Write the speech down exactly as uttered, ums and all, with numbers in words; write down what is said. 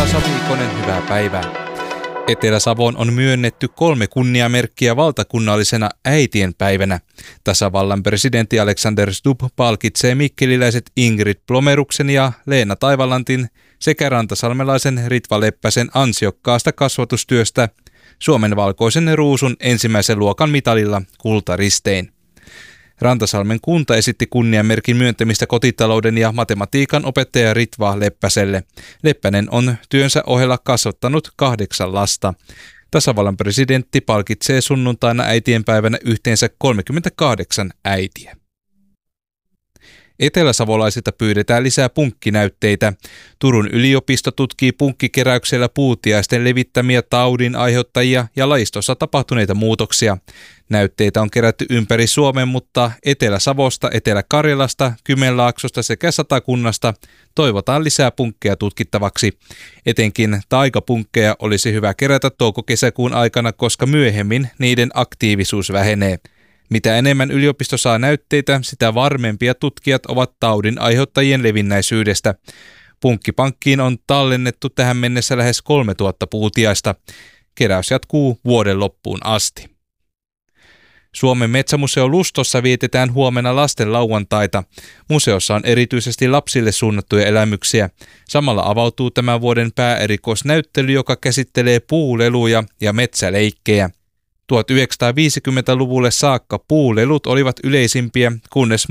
Vesa Savikonen, hyvää päivää. Etelä-Savoon on myönnetty kolme kunniamerkkiä valtakunnallisena äitienpäivänä. Tasavallan presidentti Alexander Stubb palkitsee mikkeliläiset Ingrid Plomeruksen ja Leena Taivalantin sekä rantasalmelaisen Ritva Leppäsen ansiokkaasta kasvatustyöstä Suomen valkoisen ruusun ensimmäisen luokan mitalilla kultaristein. Rantasalmen kunta esitti kunniamerkin myöntämistä kotitalouden ja matematiikan opettaja Ritva Leppäselle. Leppänen on työnsä ohella kasvattanut kahdeksan lasta. Tasavallan presidentti palkitsee sunnuntaina äitienpäivänä yhteensä kolmekymmentäkahdeksan äitiä. Eteläsavolaisilta pyydetään lisää punkkinäytteitä. Turun yliopisto tutkii punkkikeräyksellä puutiaisten levittämiä taudin aiheuttajia ja lajistossa tapahtuneita muutoksia. Näytteitä on kerätty ympäri Suomen, mutta Etelä-Savosta, Etelä-Karjalasta, Kymenlaaksosta sekä Satakunnasta toivotaan lisää punkkeja tutkittavaksi. Etenkin taikapunkkeja olisi hyvä kerätä touko-kesäkuun aikana, koska myöhemmin niiden aktiivisuus vähenee. Mitä enemmän yliopisto saa näytteitä, sitä varmempia tutkijat ovat taudin aiheuttajien levinnäisyydestä. Punkkipankkiin on tallennettu tähän mennessä lähes kolmetuhatta puutiaista. Keräys jatkuu vuoden loppuun asti. Suomen metsämuseo Lustossa vietetään huomenna lasten lauantaita. Museossa on erityisesti lapsille suunnattuja elämyksiä. Samalla avautuu tämän vuoden pääerikoisnäyttely, joka käsittelee puuleluja ja metsäleikkejä. tuhatyhdeksänsataaviisikymmentäluvulle saakka puulelut olivat yleisimpiä, kunnes